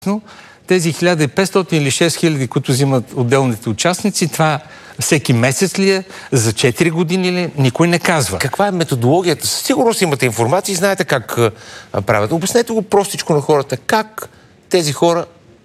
Тези 1500 или 6000, които взимат отделните участници, това всеки месец ли е, за 4 години ли, никой не казва. Каква е методологията? Със сигурност имате информация и знаете как правят. Обяснете го простичко на хората. Как тези хора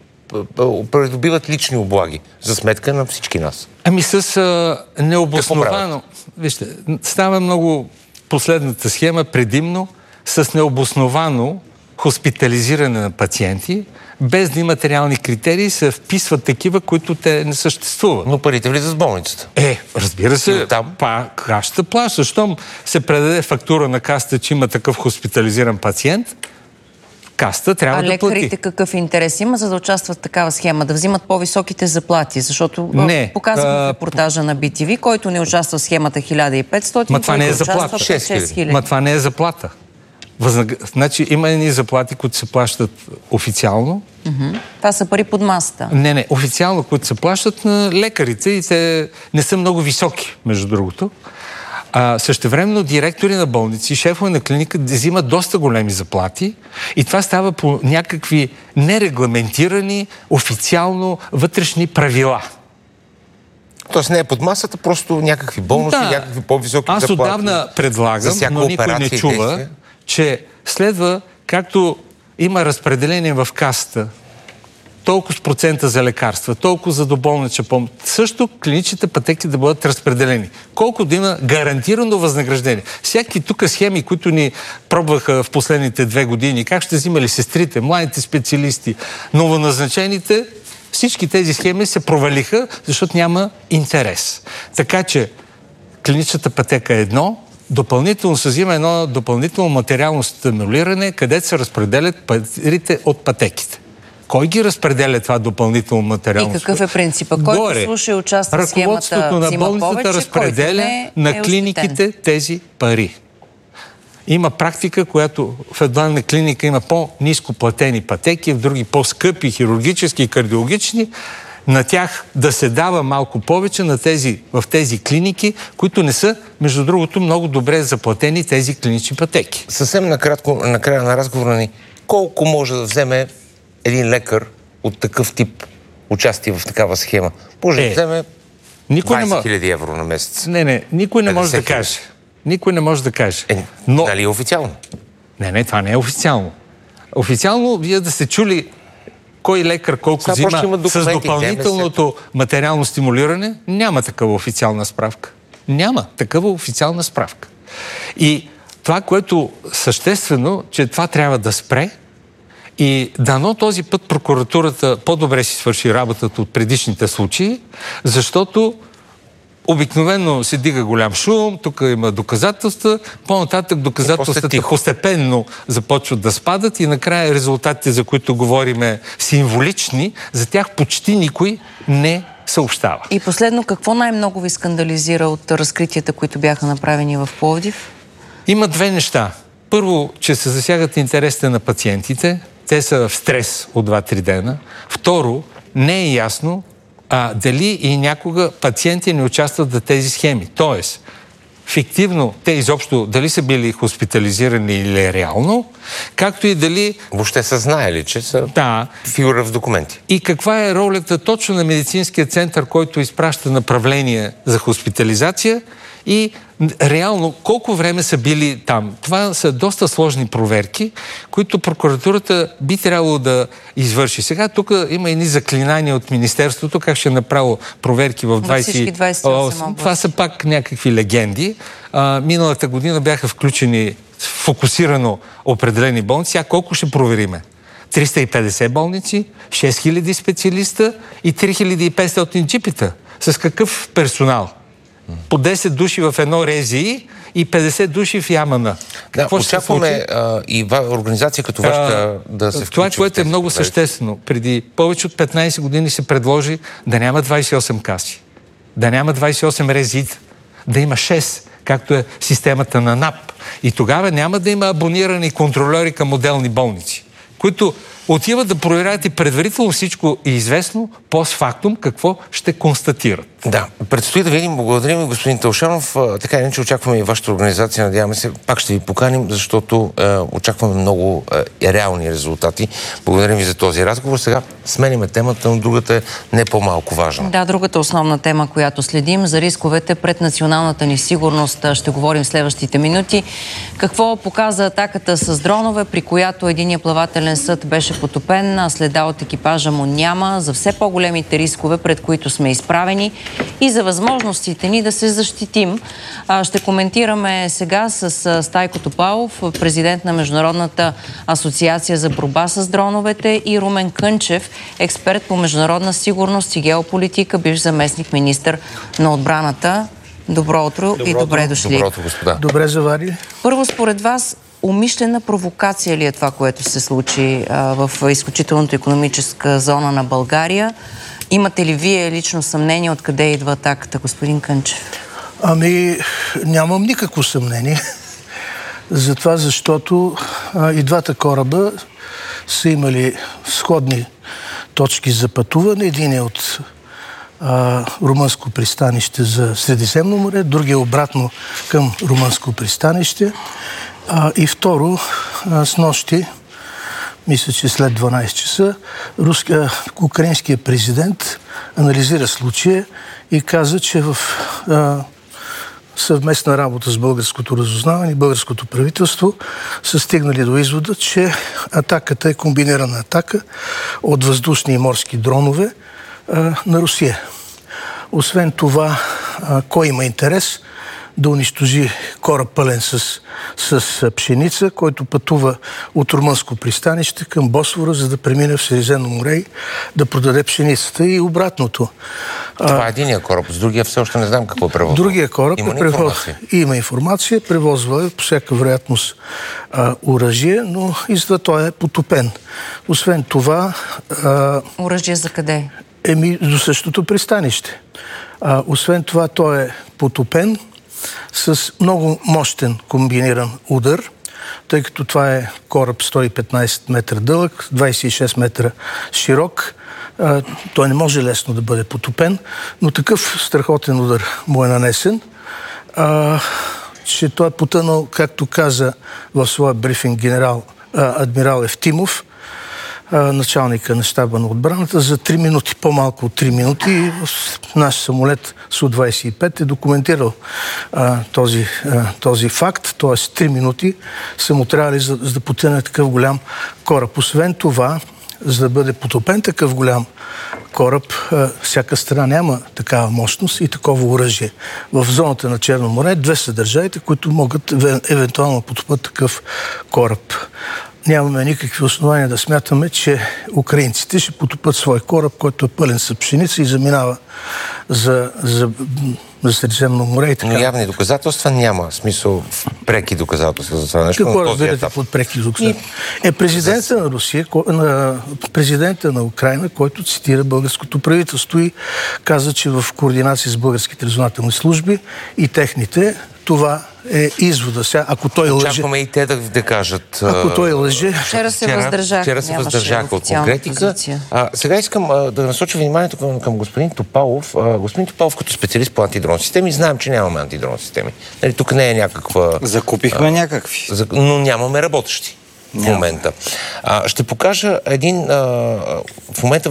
придобиват лични облаги за сметка на всички нас? Ами с необосновано... Вижте, става много последната схема предимно с необосновано хоспитализиране на пациенти, без да имат реални критерии, се вписват такива, които те не съществуват. Но парите влизат с болницата. Разбира се, касата плаща. Щом се предаде фактура на касата, че има такъв хоспитализиран пациент, касата трябва да плати. А лекарите какъв интерес има, за да участват в такава схема? Да взимат по-високите заплати? Защото показвам репортажа на BTV, който не участва в схемата 1500, Ма това не е заплата. 6000. Ма това не е заплата. Значи има едни заплати, които се плащат официално. Това са пари под масата. Не, официално, които се плащат на лекарите и те не са много високи, между другото. Същевременно директори на болници, шефове на клиника взимат доста големи заплати и това става по някакви нерегламентирани, официално вътрешни правила. Тоест не е под масата, просто някакви бонуси, някакви по-високи заплати. Аз отдавна предлагам, но никой не чува, че следва, както има разпределение в касата, толкова с процента за лекарства, толкова за доболнична помощ, също клиничните пътеки да бъдат разпределени. Колко да има гарантирано възнаграждение. Всяки тук схеми, които ни пробваха в последните 2 години, как ще взимали сестрите, младите специалисти, новоназначените, всички тези схеми се провалиха, защото няма интерес. Така че клиничната пътека е едно, допълнително се взима едно допълнително материално стимулиране, където се разпределят парите от пътеките. Кой ги разпределя това допълнително материално? И какъв е принципът? Който слуша и участва в схемата, ръководството на болницата разпределя на клиниките тези пари. Има практика, която в една клиника има по-ниско платени пътеки, в други по-скъпи, хирургически и кардиологични. На тях да се дава малко повече в тези клиники, които не са, между другото, много добре заплатени тези клинични пътеки. Съвсем накратко, накрая на разговора ни, колко може да вземе един лекар от такъв тип участие в такава схема? Може да вземе 20 000 евро на месец. Никой не може да каже. Никой не може да каже. Нали е официално? Не, това не е официално. Официално, вие да сте чули кой лекар колко взима с допълнителното материално стимулиране, няма такава официална справка. Няма такава официална справка. И това, което съществено, че това трябва да спре и дано този път прокуратурата по-добре си свърши работата от предишните случаи, защото обикновено се дига голям шум, тук има доказателства, по-нататък доказателствата постепенно започват да спадат и накрая резултатите, за които говориме, символични, за тях почти никой не съобщава. И последно, какво най-много ви скандализира от разкритията, които бяха направени в Пловдив? Има 2 неща. Първо, че се засягат интересите на пациентите. Те са в стрес от 2-3 дена. Второ, не е ясно дали и някога пациенти не участват в тези схеми. Тоест, фиктивно те изобщо дали са били хоспитализирани или реално, както и дали... Въобще са знаели, че са фигура в документи. И каква е ролята точно на медицинския център, който изпраща направление за хоспитализация и реално колко време са били там. Това са доста сложни проверки, които прокуратурата би трябвало да извърши. Сега тук има едни заклинания от Министерството, как ще направи проверки в 28. Това са пак някакви легенди. Миналата година бяха включени фокусирано определени болници. Колко ще провериме? 350 болници, 6000 специалиста и 3500 джипита. С какъв персонал? По 10 души в едно РЗИ и 50 души в Ямана. Очакваме и организация като вашата да се включи. Това, което е много съществено. Преди повече от 15 години се предложи да няма 28 каси, да няма 28 РЗИ, да има 6, както е системата на НАП. И тогава няма да има абонирани контролери към отделни болници, които отиват да проверяват и предварително всичко е известно, постфактум какво ще констатират. Да, предстои да видим. Благодарим, господин Талшанов. Така иначе очакваме и вашата организация. Надяваме се, пак ще ви поканим, защото очакваме много реални резултати. Благодарим ви за този разговор. Сега смениме темата, но другата е не по-малко важна. Да, другата основна тема, която следим, за рисковете пред националната ни сигурност, ще говорим в следващите минути. Какво показа атаката с дронове, при която единият плавателен съд беше потопен, а следа от екипажа му няма, за все по-големите рискове, пред които сме изправени и за възможностите ни да се защитим. Ще коментираме сега с Стайко Топалов, президент на Международната асоциация за борба с дроновете, и Румен Кънчев, експерт по международна сигурност и геополитика, бивш заместник министър на отбраната. Добро утро и добре дошли. Добро утро, господа. Добре заварили. Първо, според вас, умишлена провокация ли е това, което се случи в изключителната икономическа зона на България? Имате ли вие лично съмнение откъде идва атаката, господин Кънчев? Ами, нямам никакво съмнение. Затова, защото и двата кораба са имали сходни точки за пътуване. Един е от румънско пристанище за Средиземно море, другия обратно към румънско пристанище. И второ, снощи, мисля, че след 12 часа, украинският президент анализира случая и каза, че в съвместна работа с българското разузнаване и българското правителство са стигнали до извода, че атаката е комбинирана атака от въздушни и морски дронове на Русия. Освен това, кой има интерес да унищожи кораб пълен с пшеница, който пътува от румънско пристанище към Босфора, за да премине в Средиземно море и да продаде пшеницата и обратното. Това е единия кораб, с другия все още не знам какво превозва. Другия кораб има информация, превозва по всяка вероятност оръжие, но и за той е потопен. Освен това... Оръжие за къде? До същото пристанище. Освен това, той е потопен с много мощен комбиниран удар, тъй като това е кораб 115 метра дълъг, 26 метра широк. Той не може лесно да бъде потопен, но такъв страхотен удар му е нанесен, че той е потънал, както каза в своя брифинг адмирал Евтимов, началника на щаба на отбраната, за 3 минути, по-малко от 3 минути. Наш самолет Су-25 е документирал този факт, т.е. 3 минути са му трябвали за да потъне такъв голям кораб. Освен това, за да бъде потопен такъв голям кораб, всяка страна няма такава мощност и такова оръжие. В зоната на Черно море 2 са държавите, които могат евентуално потопят такъв кораб. Нямаме никакви основания да смятаме, че украинците ще потопят свой кораб, който е пълен с пшеница и заминава за Средиземно море и така. Но явни доказателства няма. В смисъл преки доказателства за това нещо. Какво разбирате под преки доказателства? Президента на Русия, президента на Украйна, който цитира българското правителство и каза, че в координация с българските разузнавателни служби и техните, това е извода. Сега, ако той лъже... Очакваме и те да кажат... Ако той лъже... Вчера се въздържаха от конкретика. Сега искам да насоча вниманието към господин Топалов. Господин Топалов, като специалист по антидрон системи, знаем, че нямаме антидрон системи. Нали, тук не е някаква... Закупихме някакви. Но нямаме работещи. В момента. Ще покажа един в момента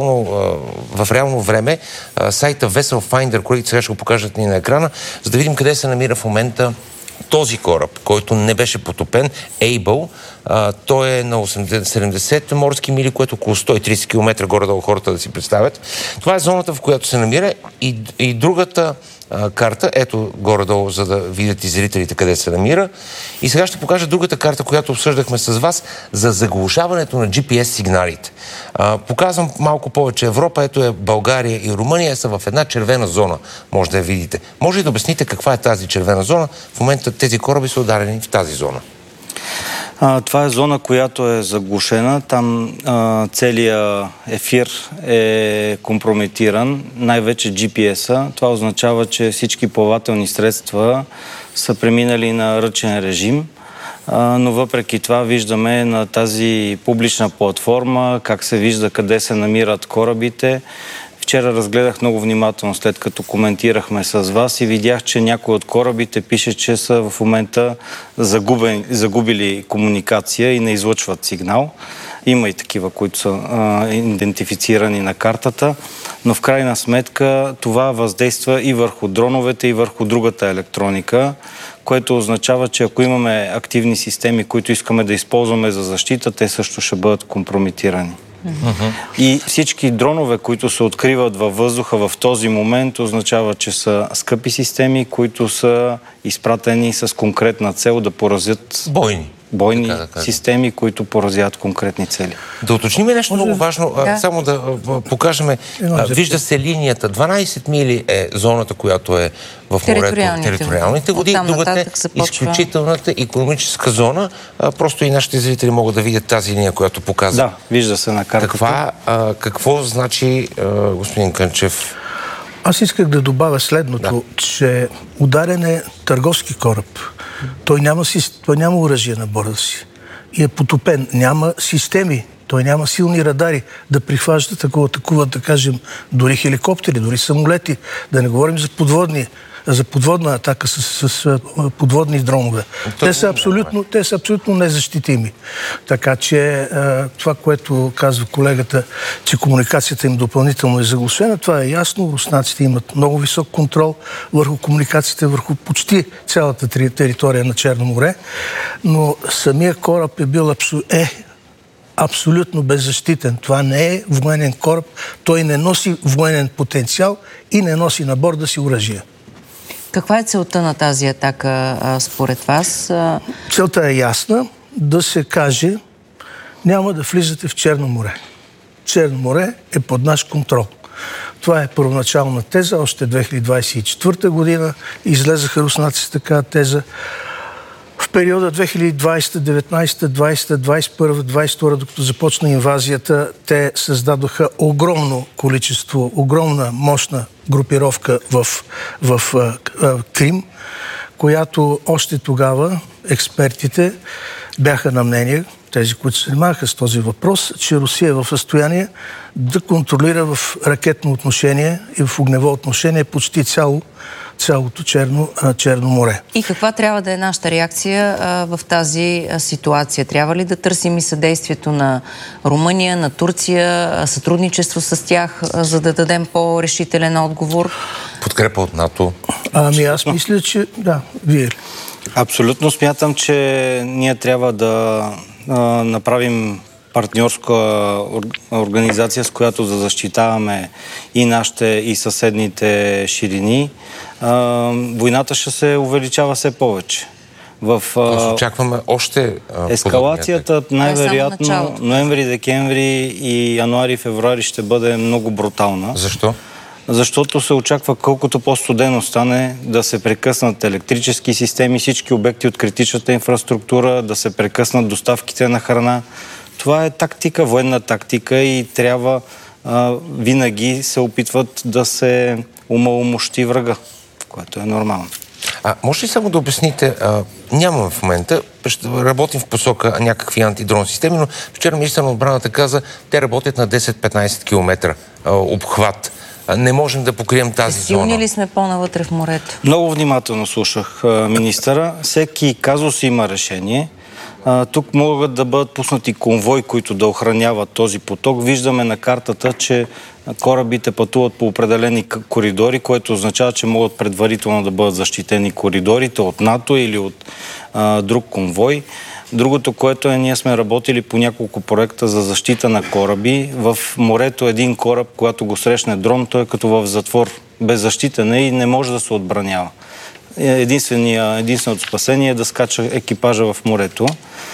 в реално време сайта Vessel Finder, които сега ще го покажат ни на екрана, за да видим къде се намира в момента този кораб, който не беше потопен, Able. Той е на 70 морски мили, което около 130 км горе-долу хората да си представят. Това е зоната, в която се намира и другата карта, ето горе-долу, за да видят и зрителите къде се намира. И сега ще покажа другата карта, която обсъждахме с вас, за заглушаването на GPS сигналите. Показвам малко повече Европа, ето е България и Румъния, са в една червена зона, може да я видите. Може ли да обясните каква е тази червена зона? В момента тези кораби са ударени в тази зона. Това е зона, която е заглушена. Там целият ефир е компрометиран, най-вече GPS-а. Това означава, че всички плавателни средства са преминали на ръчен режим. но въпреки това виждаме на тази публична платформа как се вижда къде се намират корабите. Вчера разгледах много внимателно, след като коментирахме с вас и видях, че някои от корабите пише, че са в момента загубили комуникация и не излъчват сигнал. Има и такива, които са идентифицирани на картата, но в крайна сметка това въздейства и върху дроновете, и върху другата електроника, което означава, че ако имаме активни системи, които искаме да използваме за защита, те също ще бъдат компрометирани. И всички дронове, които се откриват във въздуха в този момент, означава, че са скъпи системи, които са изпратени с конкретна цел да поразят бойни системи, които поразят конкретни цели. Да уточним нещо много важно, само да покажем. Вижда се линията. 12 мили е зоната, която е в морето, териториалните води. Другата е изключителната икономическа зона. Просто и нашите зрители могат да видят тази линия, която показва. Да, вижда се на картата. Какво значи, господин Кънчев? Аз исках да добавя следното, че ударен е търговски кораб. Той няма оръжие на борда си и е потопен. Няма системи. Той няма силни радари да прихващат, ако атакуват, да кажем, дори хеликоптери, дори самолети. Да не говорим за подводна атака с подводни дронове. Те са абсолютно незащитими. Така че това, което казва колегата, че комуникацията им допълнително е заглушена, това е ясно. Руснаците имат много висок контрол върху комуникацията, върху почти цялата територия на Черно море, но самия кораб е абсолютно беззащитен. Това не е военен кораб, той не носи военен потенциал и не носи на борда си оръжие. Каква е целта на тази атака според вас? Целта е ясна, да се каже, няма да влизате в Черно море. Черно море е под наш контрол. Това е първоначална теза, още 2024 година излезаха руснаци с такава теза. В периода 2020, 19, 20, 21, 22, докато започна инвазията, те създадоха огромно количество, огромна мощна групировка в Крим, която още тогава експертите бяха на мнение, тези, които се занимаваха с този въпрос, че Русия е в състояние да контролира в ракетно отношение и в огнево отношение почти цялото Черно море. И каква трябва да е нашата реакция в тази ситуация? Трябва ли да търсим и съдействието на Румъния, на Турция, сътрудничество с тях, за да дадем по-решителен отговор? Подкрепа от НАТО? Аз мисля, че да, вие. Абсолютно смятам, че ние трябва да направим партньорска организация, с която да защитаваме и нашите, и съседните ширини. Войната ще се увеличава все повече. Очакваме още ескалацията най-вероятно ноември, декември и януари, февруари ще бъде много брутална. Защо? Защото се очаква колкото по-студено стане да се прекъснат електрически системи, всички обекти от критичната инфраструктура, да се прекъснат доставките на храна. Това е тактика, военна тактика и трябва винаги се опитват да се умаломощи врага, което е нормално. Може ли само да обясните, нямаме в момента, ще работим в посока някакви антидрон системи, но вчера министър на отбраната каза, те работят на 10-15 км обхват. Не можем да покрием тази зона. Силни ли сме по-навътре в морето? Много внимателно слушах министъра. Всеки казус има решение. Тук могат да бъдат пуснати конвой, които да охраняват този поток. Виждаме на картата, че корабите пътуват по определени коридори, което означава, че могат предварително да бъдат защитени коридорите от НАТО или от друг конвой. Другото, което е, ние сме работили по няколко проекта за защита на кораби. В морето един кораб, когато го срещне дрон, той е като в затвор, беззащитен и не може да се отбранява. Единственото спасение е да скача екипажа в морето.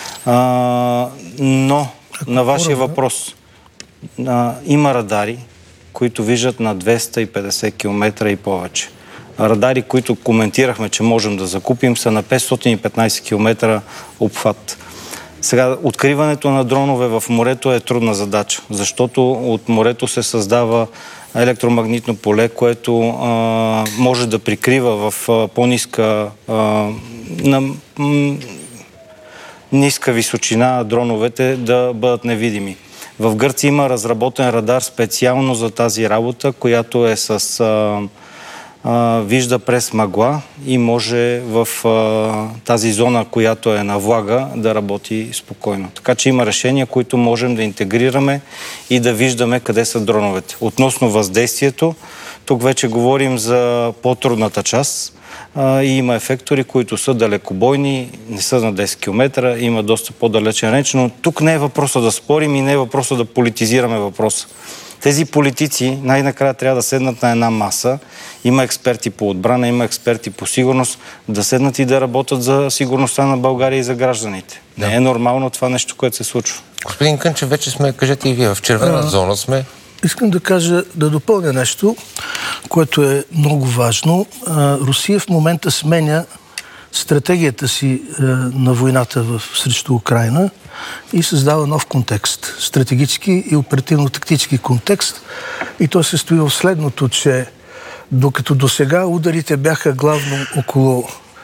Но на вашия въпрос, има радари, които виждат на 250 км и повече. Радари, които коментирахме, че можем да закупим, са на 515 км обхват. Сега, откриването на дронове в морето е трудна задача, защото от морето се създава електромагнитно поле, което може да прикрива в по-ниска ниска височина дроновете да бъдат невидими. В Гърция има разработен радар специално за тази работа, която е с вижда през мъгла и може в тази зона, която е на влага, да работи спокойно. Така че има решения, които можем да интегрираме и да виждаме къде са дроновете. Относно въздействието, тук вече говорим за по-трудната част. И има ефектори, които са далекобойни, не са на 10 км, има доста по-далечен реч, но тук не е въпроса да спорим и не е въпроса да политизираме въпроса. Тези политици най-накрая трябва да седнат на една маса. Има експерти по отбрана, има експерти по сигурност, да седнат и да работят за сигурността на България и за гражданите. Да. Не е нормално това нещо, което се случва. Господин Кънчев, вече сме, кажете и вие, в червена зона сме. Искам да кажа, да допълня нещо, което е много важно. Русия в момента сменя стратегията си на войната срещу Украйна и създава нов контекст. Стратегически и оперативно-тактически контекст. И то се стои в следното, че докато досега ударите бяха главно около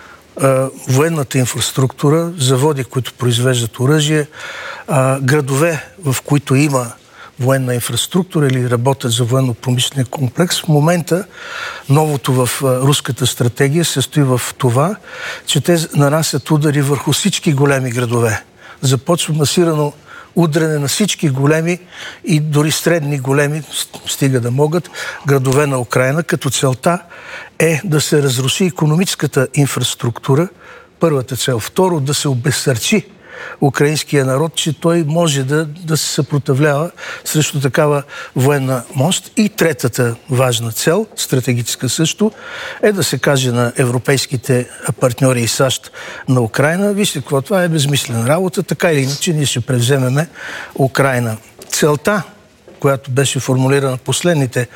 военната инфраструктура, заводи, които произвеждат оръжие, градове, в които има военна инфраструктура или работят за военно-промишления комплекс. В момента новото в руската стратегия се стои в това, че те нанасят удари върху всички големи градове. Започва масирано удряне на всички големи и дори средни големи, стига да могат, градове на Украйна, като целта е да се разруши икономическата инфраструктура, първата цел. Второ, да се обезсърчи украинския народ, че той може да се съпротивлява срещу такава военна мощ. И третата важна цел, стратегическа също, е да се каже на европейските партньори и САЩ на Украйна: вижте какво, това е безмислена работа, така или иначе ние ще превземеме Украйна. Целта, която беше формулирана последните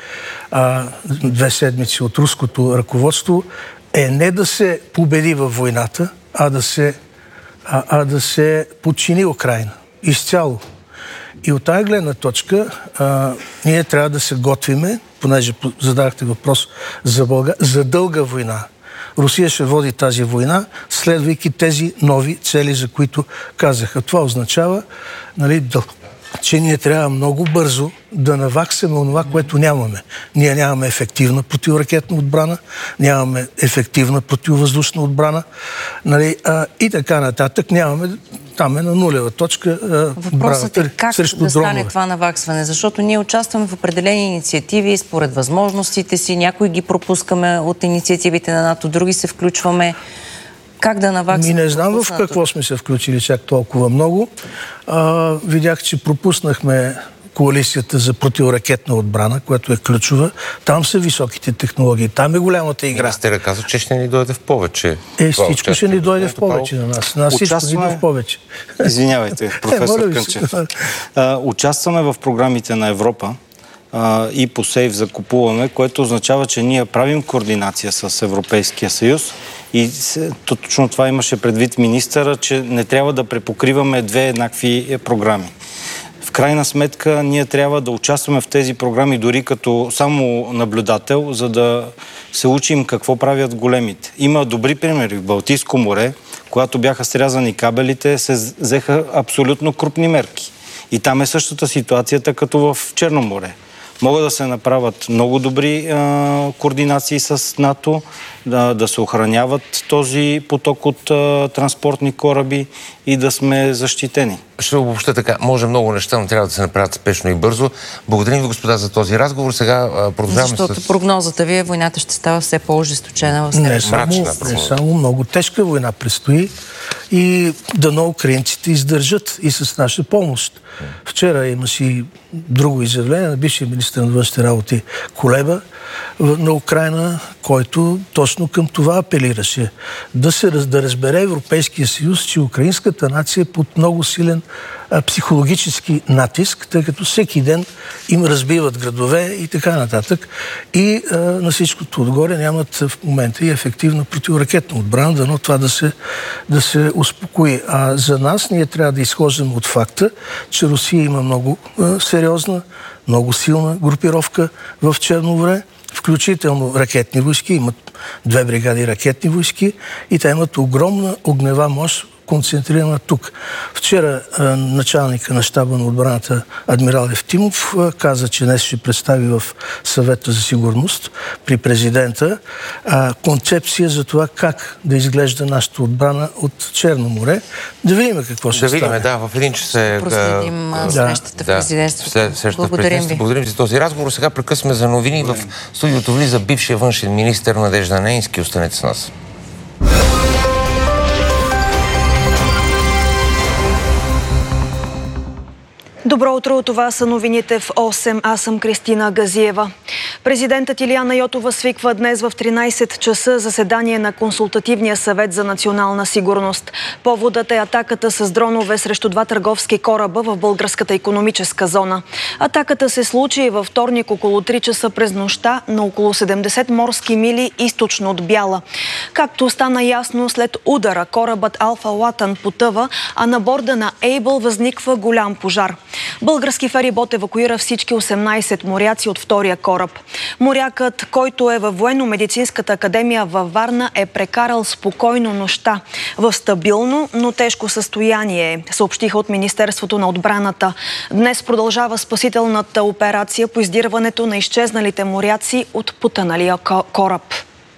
2 седмици от руското ръководство, е не да се победи във войната, а да се подчини Украйна. Изцяло. И от тази гледна точка ние трябва да се готвиме, понеже задахте въпрос за дълга война. Русия ще води тази война, следвайки тези нови цели, за които казаха. Това означава, че ние трябва много бързо да наваксаме онова, което нямаме. Ние нямаме ефективна противоракетна отбрана, нямаме ефективна противовъздушна отбрана, и така нататък. Нямаме, там е на нулева точка. Въпросът е как да стане това наваксване, защото ние участваме в определени инициативи според възможностите си, някои ги пропускаме от инициативите на НАТО, други се включваме. Как да наваксаме? Не знам в какво сме се включили чак толкова много. Видях, че пропуснахме коалицията за противоракетна отбрана, която е ключова. Там са високите технологии, там е голямата игра. Министърът каза, че ще ни дойде в повече. Всичко ще ни дойде в повече на нас. На всичко ни дойде в повече. Извинявайте, професор Кънчев. Участваме в програмите на Европа и по сейф закупуваме, което означава, че ние правим координация с Европейския съюз. И точно това имаше предвид министъра, че не трябва да препокриваме 2 еднакви програми. В крайна сметка ние трябва да участваме в тези програми дори като само наблюдател, за да се учим какво правят големите. Има добри примери. В Балтийско море, когато бяха срязани кабелите, се взеха абсолютно крупни мерки. И там е същата ситуацията като в Черно море. Могат да се направят много добри координации с НАТО, да се охраняват този поток от транспортни кораби и да сме защитени. Ще обобща така. Може много неща, но трябва да се направят спешно и бързо. Благодарим ви, господа, за този разговор. Сега продължаваме Защото прогнозата ви е, войната ще става все по-ожесточена в следващата. Не само много тежка война предстои и дано украинците издържат и с наша помощ. Вчера имаше и друго изявление на бившия министър на външните работи Кулеба на Украйна, който точно към това апелираше. Да разбере Европейския съюз, че украинската нация е под много силен психологически натиск, тъй като всеки ден им разбиват градове и така нататък. И на всичкото отгоре нямат в момента и ефективна противоракетна отбрана, дано това да се успокои. А за нас ние трябва да изхождаме от факта, че Русия има много сериозна, много силна групировка в Черно море, включително ракетни войски, имат 2 бригади ракетни войски и те имат огромна огнева мощ, концентрирана тук. Вчера началника на щаба на отбраната адмирал Евтимов каза, че днес ще представи в съвета за сигурност при президента концепция за това как да изглежда нашата отбрана от Черно море. Да видим какво ще стане. Да видим, да, в един час проследим срещата в президентството. Благодарим ви. Благодарим за този разговор. Сега прекъсваме за новини. В студиото влиза бившия външен министър Надежда Нейнски. Останете с нас. Добро утро, това са новините в 8. Аз съм Кристина Газиева. Президентът Илияна Йотова свиква днес в 13 часа заседание на Консултативния съвет за национална сигурност. Поводът е атаката с дронове срещу 2 търговски кораба в българската икономическа зона. Атаката се случи във вторник около 3 часа през нощта на около 70 морски мили източно от Бяла. Както стана ясно, след удара корабът Алфа Латан потъва, а на борда на Ейбъл възниква голям пожар. Български ферибот евакуира всички 18 моряци от втория кораб. Морякът, който е във Военно-медицинската академия във Варна, е прекарал спокойно нощта в стабилно, но тежко състояние, съобщиха от Министерството на отбраната. Днес продължава спасителната операция по издирването на изчезналите моряци от потъналия кораб.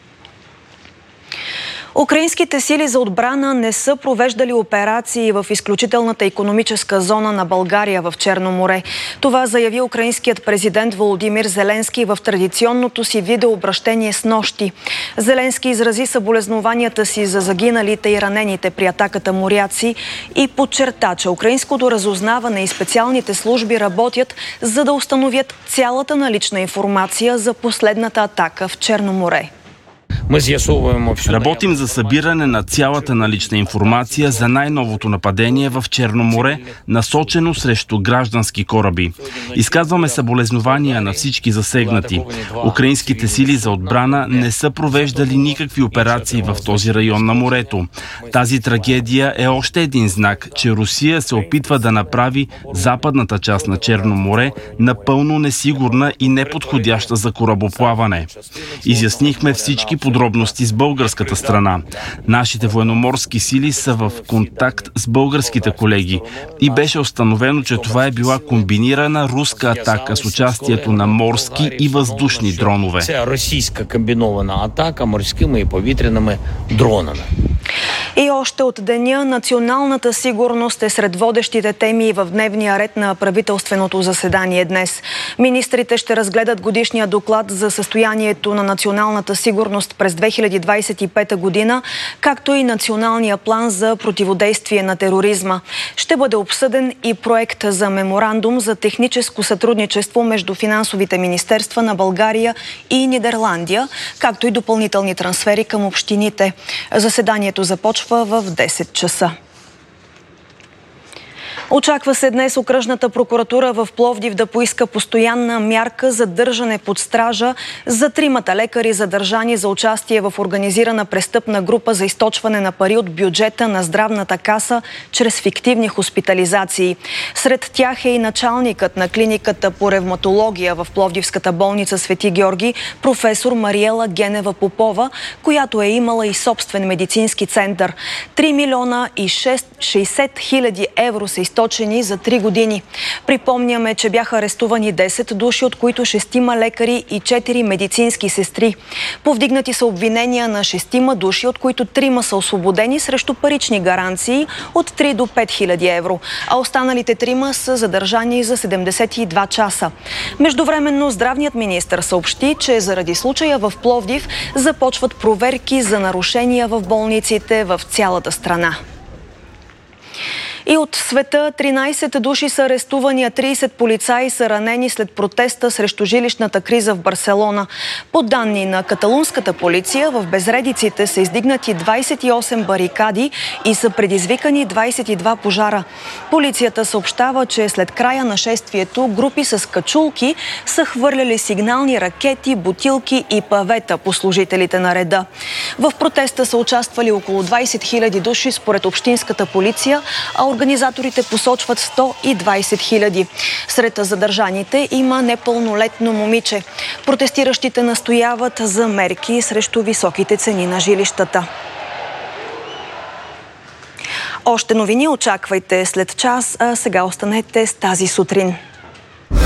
Украинските сили за отбрана не са провеждали операции в изключителната икономическа зона на България в Черно море. Това заяви украинският президент Володимир Зеленски в традиционното си видеообращение снощи. Зеленски изрази съболезнованията си за загиналите и ранените при атаката моряци и подчерта, че украинското разузнаване и специалните служби работят, за да установят цялата налична информация за последната атака в Черно море. Работим за събиране на цялата налична информация за най-новото нападение в Черно море, насочено срещу граждански кораби. Изказваме съболезнования на всички засегнати. Украинските сили за отбрана не са провеждали никакви операции в този район на морето. Тази трагедия е още един знак, че Русия се опитва да направи западната част на Черно море напълно несигурна и неподходяща за корабоплаване. Изяснихме всички подробности с българската страна. Нашите военноморски сили са в контакт с българските колеги и беше установено, че това е била комбинирана руска атака с участието на морски и въздушни дронове. Русийска комбинована атака морскими и повітряними дронами. И още от деня националната сигурност е сред водещите теми в дневния ред на правителственото заседание днес. Министрите ще разгледат годишния доклад за състоянието на националната сигурност през 2025 година, както и националния план за противодействие на тероризма. Ще бъде обсъден и проект за меморандум за техническо сътрудничество между финансовите министерства на България и Нидерландия, както и допълнителни трансфери към общините. Заседанието започва в 10 часа. Очаква се днес окръжната прокуратура в Пловдив да поиска постоянна мярка за държане под стража за 3 лекари, задържани за участие в организирана престъпна група за източване на пари от бюджета на здравната каса чрез фиктивни хоспитализации. Сред тях е и началникът на клиниката по ревматология в Пловдивската болница Свети Георги, професор Мариела Генева Попова, която е имала и собствен медицински център. 3 милиона и 60 хиляди евро са източени за 3 години. Припомняме, че бяха арестувани 10 души, от които 6 лекари и 4 медицински сестри. Повдигнати са обвинения на 6 души, от които 3 са освободени срещу парични гаранции от 3 до 5 хиляди евро, а останалите 3 са задържани за 72 часа. Междувременно здравният министър съобщи, че заради случая в Пловдив започват проверки за нарушения в болниците в цялата страна. И от света 13 души са арестувани, а 30 полицаи са ранени след протеста срещу жилищната криза в Барселона. По данни на каталунската полиция, в безредиците са издигнати 28 барикади и са предизвикани 22 пожара. Полицията съобщава, че след края на шествието групи с качулки са хвърляли сигнални ракети, бутилки и павета по служителите на реда. В протеста са участвали около 20 хиляди души според общинската полиция, а организаторите посочват 120 хиляди. Сред задържаните има непълнолетно момиче. Протестиращите настояват за мерки срещу високите цени на жилищата. Още новини очаквайте след час, а сега останете с тази сутрин.